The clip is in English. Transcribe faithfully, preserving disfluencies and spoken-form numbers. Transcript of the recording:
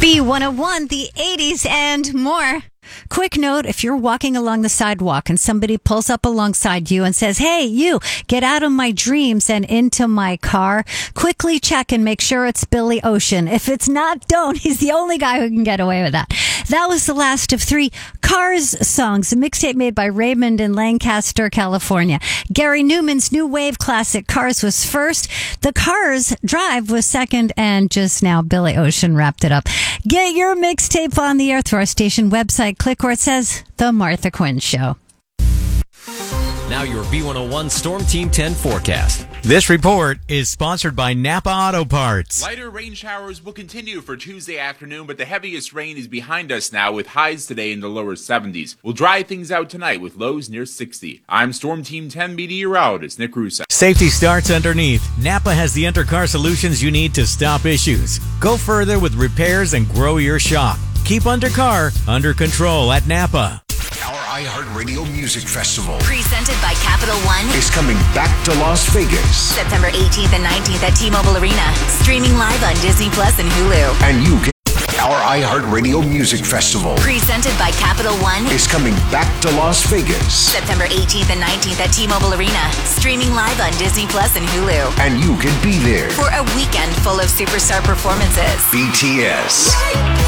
B one oh one, the eighties and more. Quick note, if you're walking along the sidewalk and somebody pulls up alongside you and says, hey, you, get out of my dreams and into my car, quickly check and make sure it's Billy Ocean. If it's not, don't. He's the only guy who can get away with that. That was the last of three Cars songs, a mixtape made by Raymond in Lancaster, California. Gary Newman's new wave classic, Cars, was first. The Cars Drive was second, and just now Billy Ocean wrapped it up. Get your mixtape on the air through our station website. Click where it says The Martha Quinn Show. Now your B one oh one Storm Team ten forecast. This report is sponsored by Napa Auto Parts. Lighter rain showers will continue for Tuesday afternoon, but the heaviest rain is behind us now with highs today in the lower seventies. We'll dry things out tonight with lows near sixty. I'm Storm Team ten meteorologist Nick Russo. Safety starts underneath. Napa has the Intercar solutions you need to stop issues. Go further with repairs and grow your shop. Keep Undercar under control at Napa. Our iHeartRadio Music Festival, presented by Capital One, is coming back to Las Vegas. September eighteenth and nineteenth at T-Mobile Arena. Streaming live on Disney Plus and Hulu. And you can... Our iHeartRadio Music Festival, presented by Capital One, is coming back to Las Vegas. September eighteenth and nineteenth at T-Mobile Arena. Streaming live on Disney Plus and Hulu. And you can be there for a weekend full of superstar performances. B T S,